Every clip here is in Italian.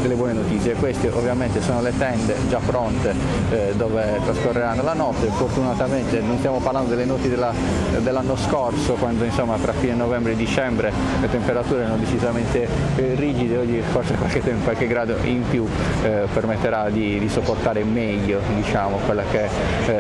delle buone notizie. Queste ovviamente sono le tende già pronte dove trascorreranno la notte. Fortunatamente non stiamo parlando delle notti dell'anno scorso, quando insomma tra fine novembre e dicembre le temperature erano decisamente rigide. Oggi forse qualche grado in più permetterà di sopportare meglio, diciamo, quella che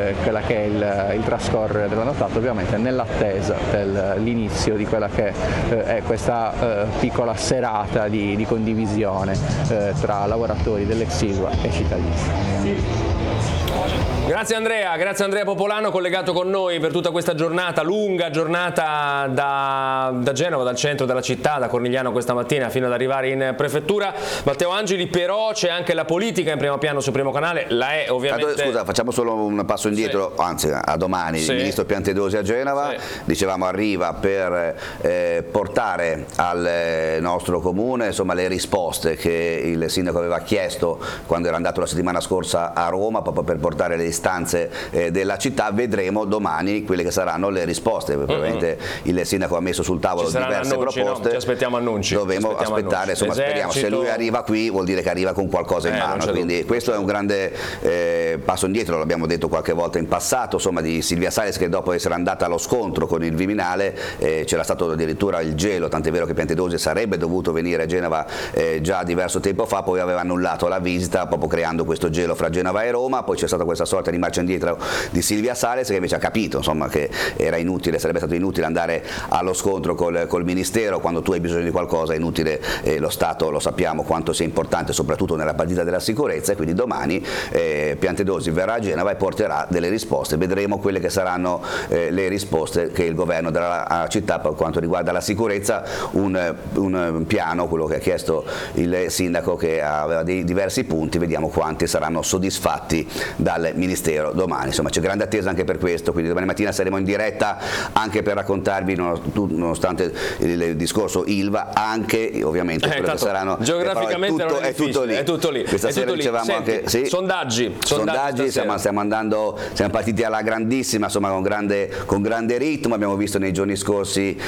è il trascorrere della nottata, ovviamente nell'attesa dell'inizio di quella che è questa piccola serata di condivisione tra lavoratori dell'ex Ilva e cittadini. Grazie Andrea Popolano, collegato con noi per tutta questa giornata, lunga giornata da Genova, dal centro della città, da Cornigliano questa mattina fino ad arrivare in prefettura. Matteo Angeli, però c'è anche la politica in primo piano su Primo Canale, la è ovviamente... Scusa, facciamo solo un passo indietro, sì. Anzi a domani, il ministro Piantedosi a Genova, sì. Dicevamo arriva per portare al nostro comune insomma le risposte che il sindaco aveva chiesto quando era andato la settimana scorsa a Roma, proprio per portare le istanze della città. Vedremo domani quelle che saranno le risposte. Probabilmente il sindaco ha messo sul tavolo diverse annunci, proposte. No? Ci aspettiamo annunci. Dovremo aspettare, insomma, speriamo. Se lui arriva qui vuol dire che arriva con qualcosa in mano. Quindi questo è un grande passo indietro, l'abbiamo detto qualche volta in passato, insomma, di Silvia Salis, che dopo essere andata allo scontro con il Viminale c'era stato addirittura il gelo, tant'è vero che Piantedosi sarebbe dovuto venire a Genova già diverso tempo fa, poi aveva annullato la visita proprio creando questo gelo fra Genova e Roma. Poi c'è stata questa sorta di marcia indietro di Silvia Salis, che invece ha capito insomma che era inutile, sarebbe stato inutile andare allo scontro col Ministero. Quando tu hai bisogno di qualcosa è inutile, lo Stato lo sappiamo quanto sia importante, soprattutto nella partita della sicurezza, e quindi domani Piantedosi verrà a Genova e porterà delle risposte. Vedremo quelle che saranno le risposte che il governo darà alla città per quanto riguarda la sicurezza, un piano, quello che ha chiesto il sindaco, che aveva dei diversi punti. Vediamo quanti saranno soddisfatti dal Ministero domani. Insomma, c'è grande attesa anche per questo, quindi domani mattina saremo in diretta anche per raccontarvi, nonostante il discorso Ilva, anche ovviamente quello che saranno geograficamente è tutto lì. Questa sera dicevamo. Senti, anche sì, sondaggi siamo partiti alla grandissima, insomma, con grande ritmo. Abbiamo visto nei giorni scorsi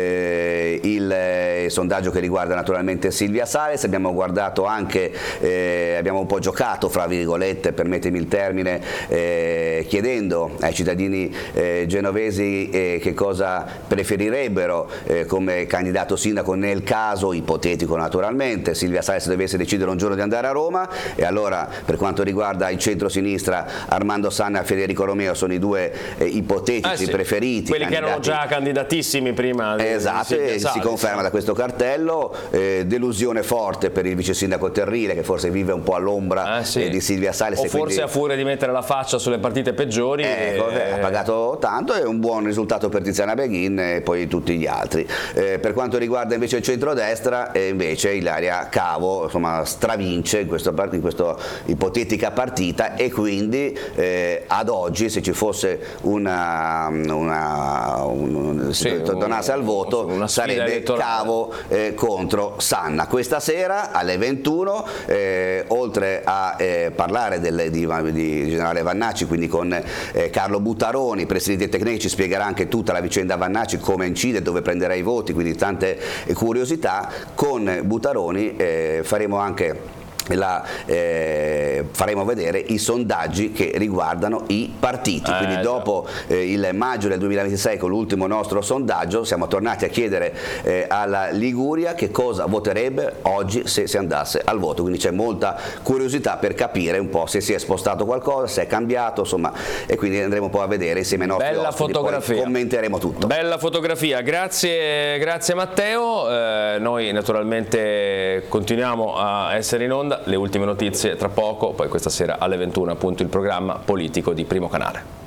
il sondaggio che riguarda naturalmente Silvia Salis. Abbiamo guardato anche, abbiamo un po' giocato fra virgolette, permettimi il termine, chiedendo ai cittadini genovesi che cosa preferirebbero come candidato sindaco nel caso ipotetico, naturalmente, Silvia Salis dovesse decidere un giorno di andare a Roma. E allora, per quanto riguarda il centro-sinistra, Armando Sanna e Federico Romeo sono i due ipotetici preferiti, quelli che erano già candidatissimi prima. Esatto, e si conferma da questo cartello. Delusione forte per il vice sindaco Terrile, che forse vive un po' all'ombra di Silvia Salis, o forse a furia di mettere la faccia sulle partite peggiori ha pagato tanto. È un buon risultato per Tiziana Beghin e poi tutti gli altri. Per quanto riguarda invece il centrodestra, invece Ilaria Cavo insomma stravince in questa ipotetica partita, e quindi ad oggi, se ci fosse tornasse al voto, sarebbe Cavo contro Sanna. Questa sera alle 21, oltre a parlare di generale Vannacci, quindi con Carlo Buttaroni, presidente tecnico, ci spiegherà anche tutta la vicenda Vannacci, come incide, dove prenderà i voti, quindi tante curiosità. Con Buttaroni faremo anche faremo vedere i sondaggi che riguardano i partiti. Quindi dopo il maggio del 2026, con l'ultimo nostro sondaggio, siamo tornati a chiedere alla Liguria che cosa voterebbe oggi se si andasse al voto. Quindi c'è molta curiosità per capire un po' se si è spostato qualcosa, se è cambiato, insomma, e quindi andremo un po' a vedere insieme ai nostri ospiti, poi commenteremo tutto. Bella fotografia, grazie Matteo. Noi naturalmente continuiamo a essere in onda. Le ultime notizie tra poco, poi questa sera alle 21 appunto il programma politico di Primo Canale.